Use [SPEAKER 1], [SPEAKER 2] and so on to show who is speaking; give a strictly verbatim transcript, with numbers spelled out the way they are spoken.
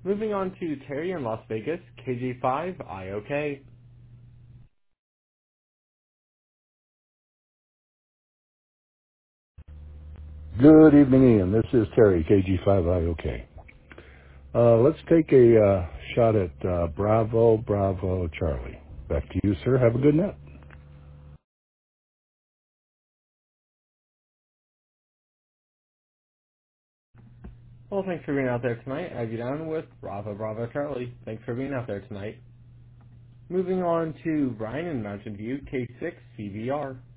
[SPEAKER 1] Moving on to Terry in Las Vegas, K J five, I O K.
[SPEAKER 2] Good evening, Ian. This is Terry, K G five I O K. Uh, let's take a uh, shot at uh, Bravo, Bravo, Charlie. Back to you, sir. Have a good night.
[SPEAKER 1] Well, thanks for being out there tonight. I have you down with Bravo Bravo Charlie. Thanks for being out there tonight. Moving on to Brian in Mountain View, K six, C V R.